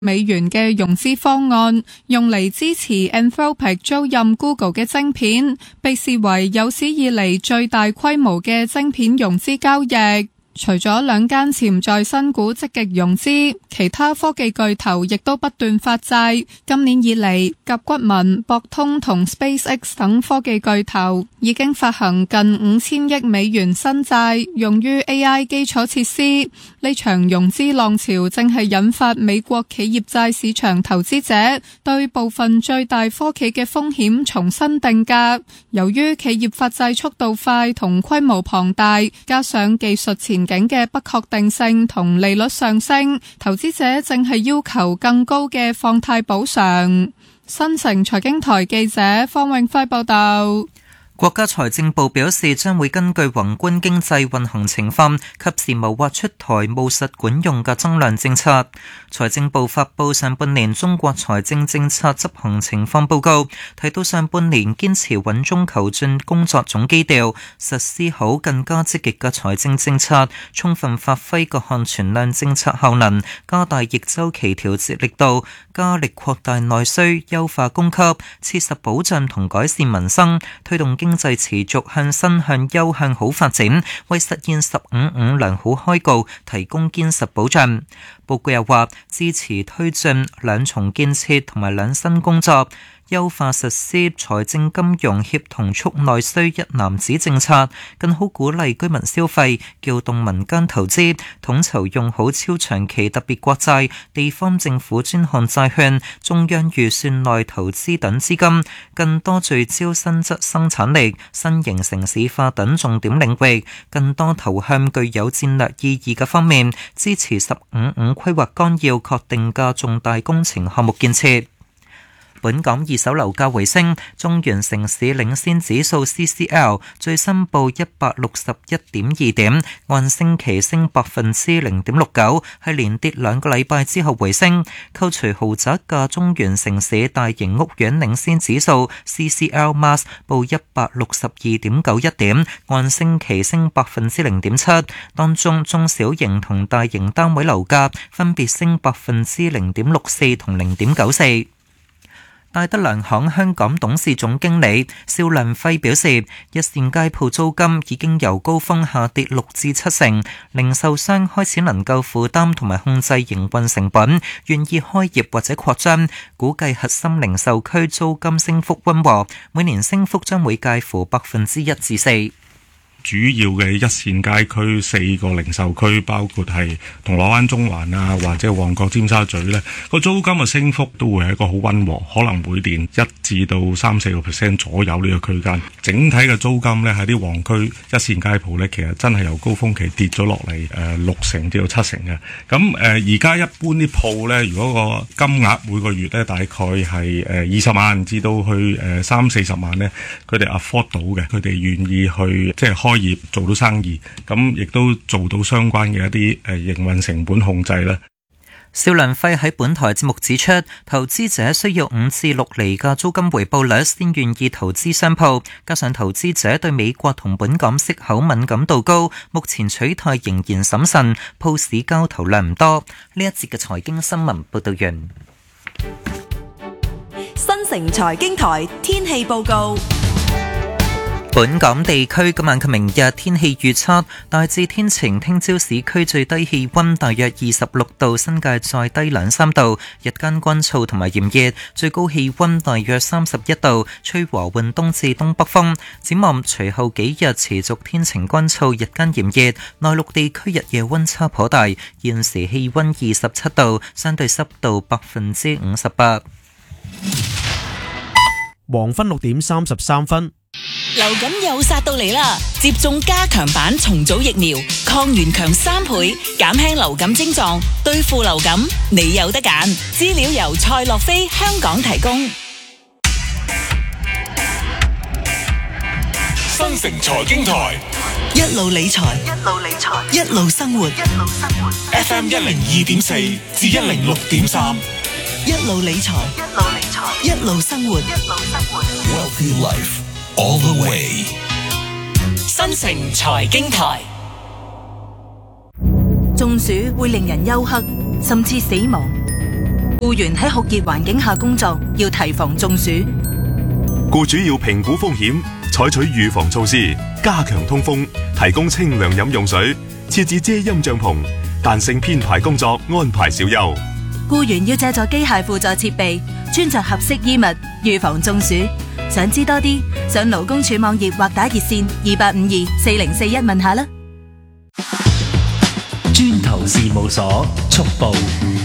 美元嘅融資方案，用嚟支持 Anthropic 租賃 Google 嘅晶片，被視為有史以嚟最大規模嘅晶片融資交易。除咗兩間潛在新股積極融資，其他科技巨頭亦都不斷發債。今年以嚟，甲骨文、博通同 SpaceX 等科技巨頭已經發行近5000億美元新債，用於 AI 基礎設施。呢場融資浪潮正係引發美國企業債市場投資者對部分最大科企嘅風險重新定價。由於企業發債速度快同規模龐大，加上技術前景嘅不確定性同利率上升，投資者正係要求更高嘅放貸補償。新城財經台記者方永輝報道。 國家財政部表示，將會根據宏觀經濟運行情況，及時謀劃出台務實管用嘅增量政策。財政部發布上半年中國財政政策執行情況報告，提到上半年堅持穩中求進工作總基調，實施好更加積極嘅財政政策，充分發揮各項存量政策效能，加大逆周期調節力度，加力擴大內需，優化供給，切實保障同改善民生，推動經濟持續向新向優向好發展，為實現15.5良好開局提供堅實保障。報告又話，支持推進兩重建設同埋兩新工作，優化實施財政金融協同促內需一籃子政策，更好鼓勵居民消費，調動民間投資，統籌用好超長期特別國債、地方政府專項債券、中央預算內投資等資金，更多聚焦新質生產力、新型城市化等重點領域，更多投向具有戰略意義嘅方面，支持15.5規劃綱要確定嘅重大工程項目建設。本港二手樓價回升，中原城市領先指數 CCL 最新報161.2點，按星期升0.69%，係連跌2個禮拜之後回升。扣除豪宅嘅中原城市大型屋苑領先指數 CCL Mass 報162.91點，按星期升0.7%，當中中小型同大型單位樓價分別升0.64%同0.94%。戴德梁行香港董事總經理蕭亮輝表示，一線街鋪租金已經由高峰下跌6至7成，零售商開始能夠負擔同埋控制營運成本，願意開業或者擴張。估計核心零售區租金升幅溫和，每年升幅將會介乎1%至4%。 主要嘅一線街區4個零售區，包括係銅鑼灣、中環啊，或者旺角、尖沙咀呢個租金嘅升幅都會係一個好溫和，可能每年1至到3-4% 左右呢個區間。整體嘅租金呢，喺啲旺區一線街鋪呢，其實真係由高峰期跌咗落嚟6成至到7成嘅。咁而家一般啲鋪呢，如果個金額每個月呢，大概係20萬至到去30-40萬呢，佢哋 afford 到嘅，佢哋願意去即係開業做到生意，咁亦都做到相關嘅一啲營運成本控制啦。 蕭亮輝喺本台節目指出，投資者需要5至6厘嘅租金回報率先願意投資商鋪，加上投資者對美國同本港息口敏感度高，目前取態仍然審慎，鋪市交投量唔多。呢一節嘅財經新聞報道完。 新城財經台天氣報告。 本港地區今晚及明日天氣預測大致天晴，聽朝市區最低氣溫大約26度，新界再低2-3度，日間乾燥同埋炎熱，最高氣溫大約31度，吹和緩東至東北風。展望隨後幾日持續天晴乾燥，日間炎熱，內陸地區日夜溫差頗大，現時氣溫27度，相對濕度58%。 黃昏6點33分。 流感又殺到嚟啦！接種加強版重組疫苗，抗原強3倍，減輕流感症狀，對付流感你有得揀。資料由蔡樂飛香港提供。 新城財經台， 一路理財，一路生活。 FM 102.4至106.3， 一路理財，一路生活。 Wealthy Life all the way。 新城財經台。中暑會令人休克，甚至死亡。 僱員喺酷熱環境下工作，要提防中暑。 僱主要評估風險，採取預防措施，加強通風，提供清涼飲用水，設置遮陰帳篷，彈性編排工作，安排小休。 僱員要借助機械輔助設備，穿着合適衣物，預防中暑。想知多啲，上勞工處網頁或打熱線28524041問下啦。 磚頭事務所速報。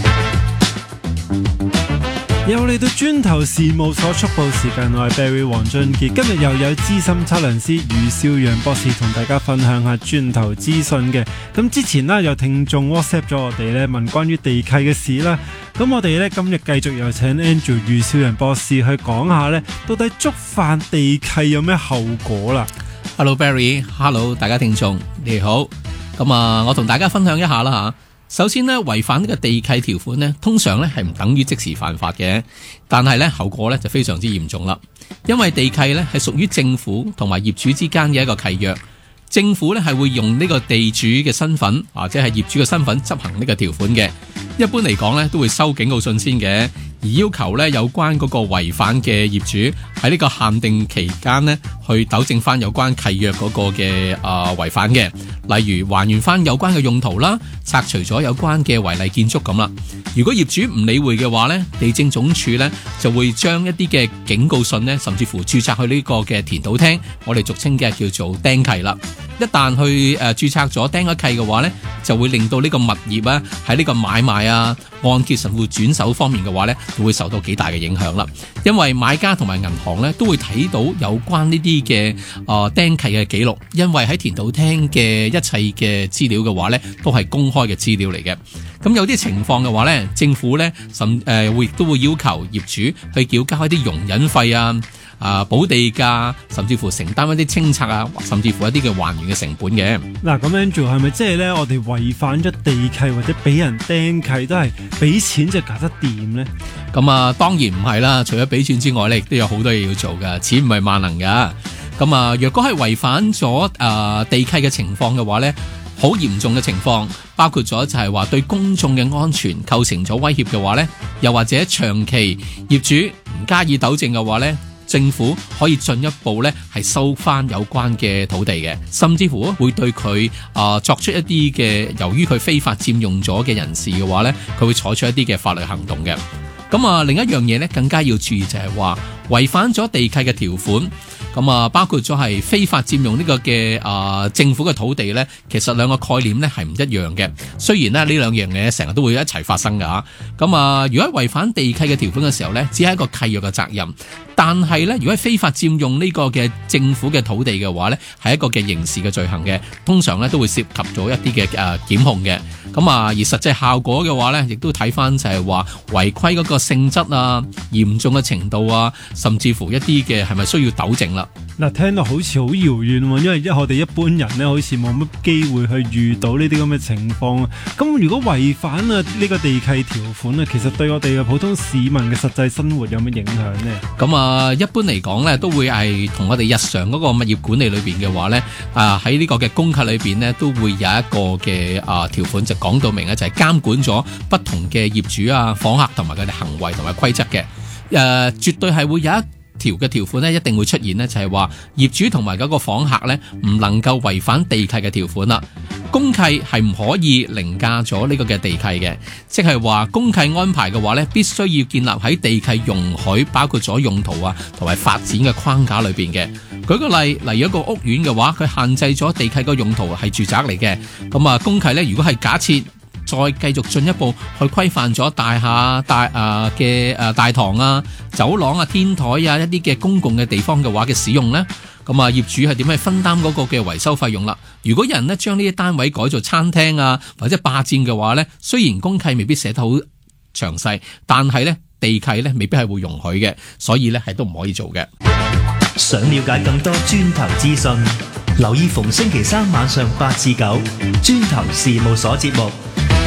又嚟到磚頭事務所速報時間，我係 Barry 黃俊傑，今日又有資深測量師余少陽博士同大家分享下磚頭資訊嘅。咁之前啦，有聽眾 WhatsApp 咗我哋咧，問關於地契嘅事啦。咁我哋咧今日繼續有請 Andrew 余少陽博士去講下咧，到底觸犯地契有咩後果啦？ Hello Barry，Hello 大家聽眾，你好。咁我同大家分享一下啦吓。首先呢，違反呢個地契條款呢，通常呢係唔等於即時犯法嘅，但係呢後果呢就非常之嚴重啦。因為地契呢係屬於政府同埋業主之間嘅一個契約，政府呢係會用呢個地主嘅身份或者係業主嘅身份執行呢個條款嘅。一般嚟講呢都會收警告信先嘅，而要求呢有關嗰個違反嘅業主喺呢個限定期間呢去糾正翻有關契約嗰個嘅違反嘅，例如還原翻有關嘅用途啦，拆除咗有關嘅違例建築咁啦。如果業主唔理會嘅話呢，地政總署呢就會將一啲嘅警告信呢，甚至乎註冊去呢個嘅田土廳，我哋俗稱嘅叫做釘契啦。一旦去註冊咗釘咗契嘅話呢，就會令到呢個物業啊喺呢個買賣啊按揭實付轉手方面嘅話呢，就會受到幾大嘅影響啦。因為買家同埋銀行呢都會睇到有關呢啲嘅釘契嘅記錄，因為喺田土廳嘅一切嘅資料嘅話呢，都係公開嘅資料嚟嘅。咁有啲情況嘅話呢，政府呢亦都會要求業主去繳交一啲容忍費啊、補地價，甚至乎承擔一啲清拆啊，甚至乎一啲嘅還原嘅成本嘅。 嗱，咁 Andrew 係咪即係咧，我哋違反咗地契或者俾人釘契都係俾錢就搞得掂呢？ 咁當然唔係啦，除咗俾錢之外咧，亦都有好多嘢要做噶，錢唔係萬能噶。咁若果係違反咗地契嘅情況嘅話咧，好嚴重嘅情況，包括咗就係話對公眾嘅安全構成咗威脅嘅話咧，又或者長期業主唔加以糾正嘅話咧，政府可以進一步咧係收翻有關嘅土地嘅，甚至乎會對佢作出一啲嘅，由於佢非法佔用咗嘅人士嘅話咧，佢會採取一啲嘅法律行動嘅。咁另一樣嘢咧更加要注意就係話違反咗地契嘅條款。咁包括咗係非法佔用呢個嘅政府嘅土地咧，其實兩個概念咧係唔一樣嘅。雖然咧呢兩樣嘢成日都會一齊發生噶。咁如果違反地契嘅條款嘅時候咧，只係一個契約嘅責任。但係咧，如果係非法佔用呢個嘅政府嘅土地嘅話咧，係一個嘅刑事嘅罪行嘅，通常咧都會涉及咗一啲嘅檢控嘅。而實際效果嘅話咧，亦都睇翻就係話違規嗰個性質啊、嚴重嘅程度啊，甚至乎一啲嘅係咪需要糾正啦。 嗱，聽到好似好遙遠喎，因為我哋一般人咧，好似冇乜機會去遇到呢啲咁嘅情況。咁如果違反呢個地契條款咧，其實對我哋嘅普通市民嘅實際生活有乜影響呢？ 一般嚟講咧，都會係同我哋日常嗰個物業管理裏邊嘅話咧，喺呢個嘅公契裏邊咧，都會有一個嘅條款就講到明咧，就係監管咗不同嘅業主啊、訪客同埋佢哋行為同埋規則嘅。絕對係會有一條嘅條款咧，一定會出現呢，就係話業主同埋嗰個訪客咧，唔能夠違反地契嘅條款啦。公契係唔可以凌駕咗呢個嘅地契嘅，即係話公契安排嘅話咧，必須要建立喺地契容許，包括咗用途啊同埋發展嘅框架裏邊嘅。舉個例，例如一個屋苑嘅話，佢限制咗地契個用途係住宅嚟嘅，咁公契咧，如果係假設再繼續進一步去規範咗大廈大堂啊、走廊啊、天台啊一啲嘅公共嘅地方嘅話嘅使用呢，咁業主係點去分擔嗰個嘅維修費用啦？如果有人呢將呢啲單位改做餐廳啊或者霸佔嘅話呢，雖然公契未必寫得好詳細，但係呢地契呢未必係會容許嘅，所以呢係都唔可以做嘅。 想了解更多磚頭資訊，留意逢星期三晚上8至9磚頭事務所節目。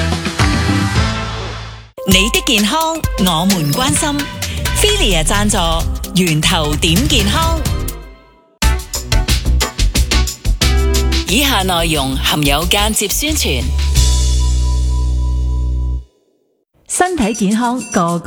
你的健康我們關心。Filia 贊助源頭點健康。以下內容含有間接宣傳。 身體健康個